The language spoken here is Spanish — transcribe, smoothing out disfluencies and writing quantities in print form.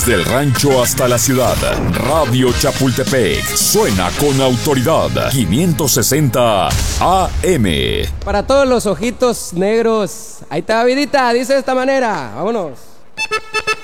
Desde el rancho hasta la ciudad, Radio Chapultepec suena con autoridad. 560 AM. Para todos los ojitos negros, ahí está, vidita, dice de esta manera. Vámonos.